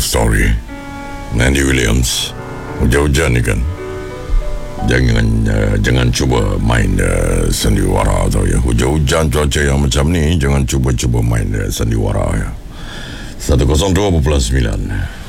story. Andy Williams. Hujan-hujan ni kan. Jangan cuba main sandiwara tau ya. Hujan-hujan cuaca yang macam ni, jangan cuba-cuba main sandiwara ya. 102.9